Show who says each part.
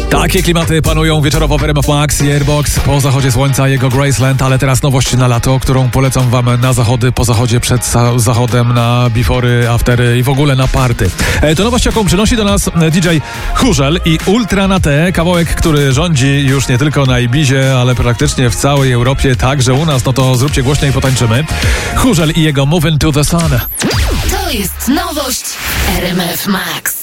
Speaker 1: Takie klimaty panują wieczorowo w RMF Max i Airbox po zachodzie słońca, jego Graceland, ale teraz nowość na lato, którą polecam wam na zachody, po zachodzie, przed zachodem, na befory, aftery i w ogóle na party. To nowość, jaką przynosi do nas DJ Chórzel i Ultra na T, kawałek, który rządzi już nie tylko na Ibizie, ale praktycznie w całej Europie, także u nas, no to zróbcie głośno i potańczymy. Chórzel i jego Moving to the Sun.
Speaker 2: To jest nowość RMF Max.